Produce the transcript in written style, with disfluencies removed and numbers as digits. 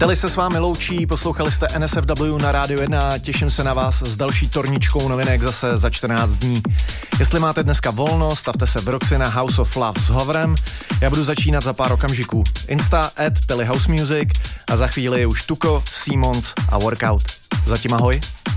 Teli se s vámi loučí, poslouchali jste NSFW na Rádiu 1, těším se na vás s další torničkou novinek zase za 14 dní. Jestli máte dneska volno, stavte se v Roxy na House of Love s Hovrem, já budu začínat za pár okamžiků. Insta @TeliHouseMusic a za chvíli je už Tuko, Simons a Workout. Zatím ahoj.